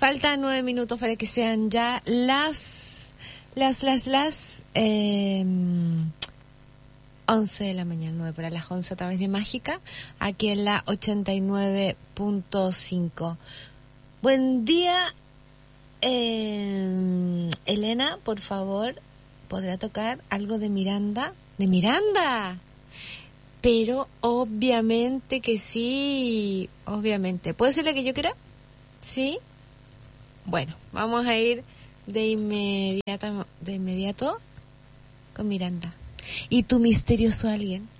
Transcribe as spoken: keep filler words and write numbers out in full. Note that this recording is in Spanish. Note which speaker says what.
Speaker 1: Faltan nueve minutos para que sean ya las, las, las, las, eh, once de la mañana, nueve para las once a través de Mágica, aquí en la ochenta y nueve punto cinco. Buen día, eh, Elena, por favor, ¿podrá tocar algo de Miranda? ¿De Miranda? Pero obviamente que sí, obviamente. ¿Puede ser la que yo quiera? ¿Sí? Bueno, vamos a ir de inmediato, de inmediato con Miranda. ¿Y tu misterioso alguien?